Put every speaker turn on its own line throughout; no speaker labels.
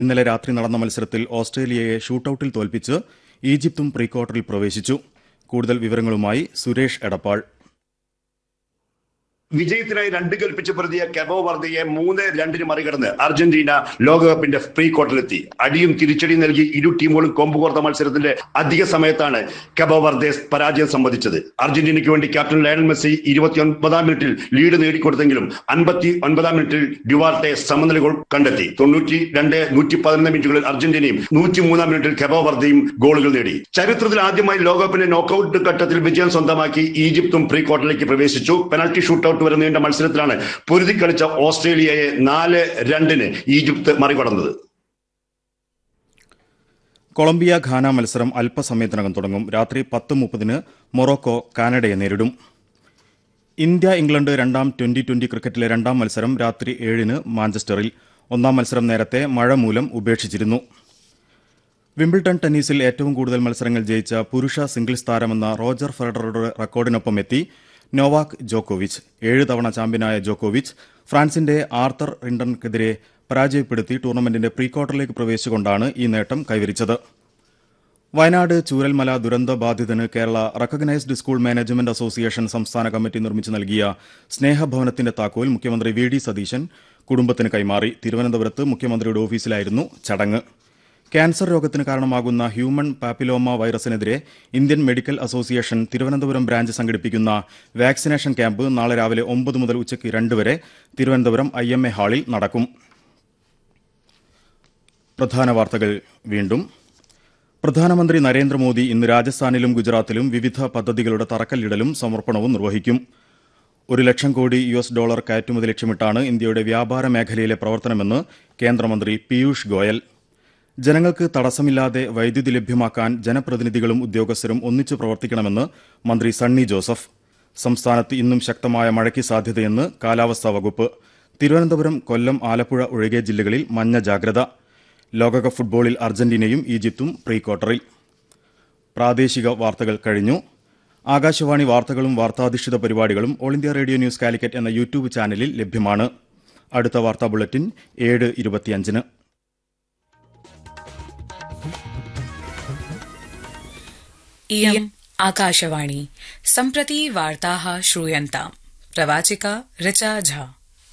ഇന്നലെ രാത്രി നടന്ന മത്സരത്തിൽ ഓസ്ട്രേലിയയെ ഷൂട്ടൌട്ടിൽ തോൽപ്പിച്ച് ഈജിപ്തും പ്രീ ക്വാർട്ടറിൽ പ്രവേശിച്ചു. കൂടുതൽ വിവരങ്ങളുമായി സുരേഷ് എടപ്പാൾ.
വിജയത്തിനായി 2 കൽപ്പിച്ച് പ്രതിയ കെബോ വർദയെ 3-2 മറികടന്ന് അർജന്റീന ലോകകപ്പിന്റെ പ്രീ ക്വാർട്ടറിലെത്തി. അടിയും തിരിച്ചടിയും നൽകി ഇരു ടീമുകളും കൊമ്പ് കോർത്ത മത്സരത്തിന്റെ അധിക സമയത്താണ് കെബോ വർദെ പരാജയം സമ്മതിച്ചത്. അർജന്റീനയ്ക്ക് വേണ്ടി ക്യാപ്റ്റൻ ലയണൽ മെസ്സി 29-ാം മിനിറ്റിൽ ലീഡ് നേടിക്കൊടുത്തെങ്കിലും 59-ാം മിനിറ്റിൽ ഡ്യുവാർട്ടെ സമനില ഗോൾ കണ്ടെത്തി. 92-111 മിനിറ്റുകളിൽ അർജന്റീനയും 103-ാം മിനിറ്റിൽ കെബോ വർദയും ഗോളുകൾ നേടി. ചരിത്രത്തിൽ ആദ്യമായി ലോകകപ്പിന്റെ നോക്കൌട്ട് ഘട്ടത്തിൽ വിജയം സ്വന്തമാക്കി ഈജിപ്തും പ്രീ ക്വാർട്ടറിലേക്ക് പ്രവേശിച്ചു. പെനൽറ്റി ഷൂട്ടൌട്ട് വരെ നീണ്ട മത്സരത്തിലാണ് പൊരുതി കളിച്ച ഓസ്ട്രേലിയയെ 4-2 ഈജിപ്ത് മറികടന്നത്.
കൊളംബിയ ഘാന മത്സരം അല്പസമയത്തിനകം തുടങ്ങും. രാത്രി 10:30 മൊറോക്കോ കാനഡയെ നേരിടും. ഇന്ത്യ ഇംഗ്ലണ്ട് രണ്ടാം ട്വന്റി ക്രിക്കറ്റിലെ രണ്ടാം മത്സരം രാത്രി 7 മാഞ്ചസ്റ്ററിൽ. ഒന്നാം മത്സരം നേരത്തെ മഴ മൂലം ഉപേക്ഷിച്ചിരുന്നു. വിംബിൾട്ടൺ ടെന്നീസിൽ ഏറ്റവും കൂടുതൽ മത്സരങ്ങൾ ജയിച്ച പുരുഷ സിംഗിൾസ് താരമെന്ന റോജർ ഫെഡററുടെ റെക്കോർഡിനൊപ്പം എത്തി നോവാക് ജോക്കോവിച്ച്. 7 തവണ ചാമ്പ്യനായ ജോക്കോവിച്ച് ഫ്രാൻസിന്റെ ആർത്തർ റിൻഡനെതിരെ പരാജയപ്പെടുത്തി ടൂർണമെന്റിന്റെ പ്രീ ക്വാർട്ടറിലേക്ക് പ്രവേശിച്ചുകൊണ്ടാണ് ഈ നേട്ടം കൈവരിച്ചത്. വയനാട് ചൂരൽമല ദുരന്ത ബാധിതന് Kerala recognised school management association സംസ്ഥാന കമ്മിറ്റി നിർമ്മിച്ചു നൽകിയ സ്നേഹഭവനത്തിന്റെ താക്കോൽ മുഖ്യമന്ത്രി വി ഡി സതീശൻ കുടുംബത്തിന് കൈമാറി. തിരുവനന്തപുരത്ത് മുഖ്യമന്ത്രിയുടെ ഓഫീസിലായിരുന്നു ചടങ്ങ്. ക്യാൻസർ രോഗത്തിന് കാരണമാകുന്ന human papilloma വൈറസിനെതിരെ Indian medical association Thiruvananthapuram branch സംഘടിപ്പിക്കുന്ന വാക്സിനേഷൻ ക്യാമ്പ് നാളെ രാവിലെ 9 മുതൽ ഉച്ചയ്ക്ക് 2 വരെ തിരുവനന്തപുരം IMA ഹാളിൽ നടക്കും. പ്രധാന വാർത്തകൾ വീണ്ടും. പ്രധാനമന്ത്രി നരേന്ദ്രമോദി ഇന്ന് രാജസ്ഥാനിലും ഗുജറാത്തിലും വിവിധ പദ്ധതികളുടെ തറക്കല്ലിടലും സമർപ്പണവും നിർവഹിക്കും. $1,00,000 കോടി കയറ്റുമതി ലക്ഷ്യമിട്ടാണ് ഇന്ത്യയുടെ വ്യാപാര മേഖലയിലെ പ്രവർത്തനമെന്ന് കേന്ദ്രമന്ത്രി പീയൂഷ് ഗോയൽ. ജനങ്ങൾക്ക് തടസ്സമില്ലാതെ വൈദ്യുതി ലഭ്യമാക്കാൻ ജനപ്രതിനിധികളും ഉദ്യോഗസ്ഥരും ഒന്നിച്ചു പ്രവർത്തിക്കണമെന്ന് മന്ത്രി സണ്ണി ജോസഫ്. സംസ്ഥാനത്ത് ഇന്നും ശക്തമായ മഴയ്ക്ക് സാധ്യതയെന്ന് കാലാവസ്ഥാ വകുപ്പ്. തിരുവനന്തപുരം, കൊല്ലം, ആലപ്പുഴ ഒഴികെ ജില്ലകളിൽ മഞ്ഞ ജാഗ്രത. ലോകകപ്പ് ഫുട്ബോളിൽ അർജന്റീനയും ഈജിപ്തും പ്രീ ക്വാർട്ടറിൽ. പ്രാദേശിക വാർത്തകൾ കഴിഞ്ഞു. ആകാശവാണി വാർത്തകളും വാർത്താധിഷ്ഠിത പരിപാടികളും all India radio news Calicut എന്ന യൂട്യൂബ് ചാനലിൽ ലഭ്യമാണ്. അടുത്ത വാർത്താ ബുള്ളറ്റിൻ 7:25.
इयम् आकाशवाणी. सम्प्रति वार्ताः श्रूयन्ताम्. प्रवाचिका ऋचा झा.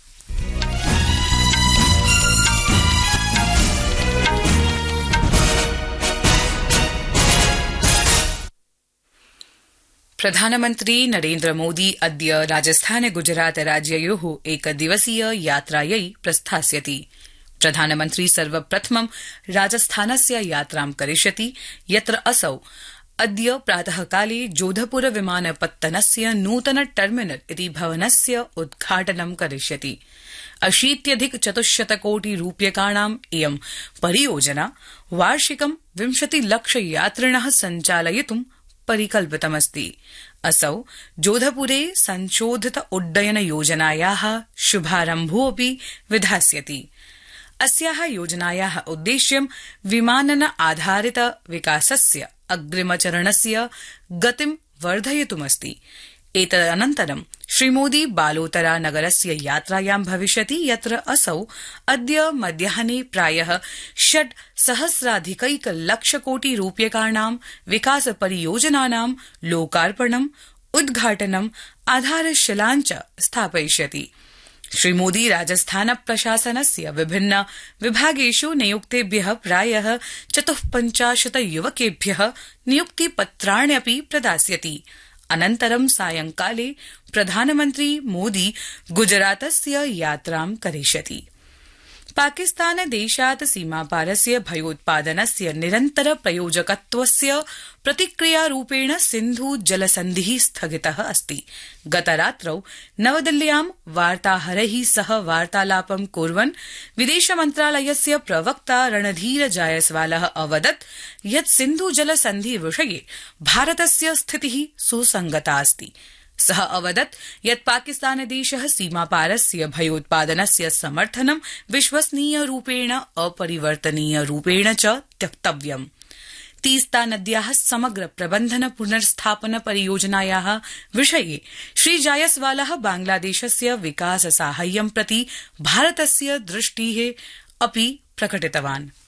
प्रधानमन्त्री नरेन्द्र मोदी अद्य राजस्थान गुजरात राज्ययोः एकदिवसीय यात्रायै प्रस्थास्यति. प्रधानमन्त्री सर्वप्रथमं राजस्थानस्य यात्रां करिष्यति, यत्र असौ अद्य प्रातःकाले जोधपुर विमानपत्तनस्य नूतन टर्मिनल इति भवनस्य उद्घाटनं करिष्यति. 80,400 कोटि रूप्यकाणाम् इयं परियोजना वार्षिकं 20 लक्ष यात्रिणः सञ्चालयितुं परिकल्पितमस्ति. असौ जोधपुरे संशोधित उड्डयन योजनायाः शुभारम्भोऽपि विधास्यति. अस्याः योजनायाः उद्देश्यं विमानन आधारित विकासस्य अग्रिमचरणस्य गतिं वर्धयितुमस्ति. एतदनन्तरं श्रीमोदी बालोतरा नगरस्य यात्रायां भविष्यति, यत्र असौ अद्य मध्याह्ने प्रायः 6 सहस्राधिकैक लक्ष कोटि रूप्यकाणां विकास परियोजनानां लोकार्पणम्, उद्घाटनम्, आधारशिलां च स्थापयिष्यति. श्रीमोदी राजस्थान प्रशासनस्य विभिन्न विभागेषु नियुक्तेभ्यः प्रायः 54 युवकेभ्यः नियुक्तिपत्राण्यपि प्रदास्यति. अनन्तरं सायंकाले प्रधानमन्त्री मोदी गुजरातस्य यात्रां करिष्यति. पाकिस्तान देशात् सीमापारस्य भयोत्पादनस्य निरन्तर प्रयोजकत्वस्य प्रतिक्रियारूपेण सिन्धु जलसन्धिः स्थगितः अस्ति. गतरात्रौ नवदिल्ल्यां वार्ताहरैः सह वार्तालापं कुर्वन् विदेशमन्त्रालयस्य प्रवक्ता रणधीर जायसवालः अवदत् यत् सिन्धु जलसन्धि विषये भारतस्य स्थितिः सुसंगता अस्ति. सः अवदत् यत् पाकिस्तानदेशः सीमापारस्य भयोत्पादनस्य समर्थनं विश्वसनीयरूपेण अपरिवर्तनीयरूपेण च त्यक्तव्यम्. तीस्ता नद्याः समग्र प्रबन्धन पुनर्स्थापन परियोजनायाः विषये श्री जायसवालः बांग्लादेशस्य विकास साहाय्यं प्रति भारतस्य दृष्टेः अपि प्रकटितवान्।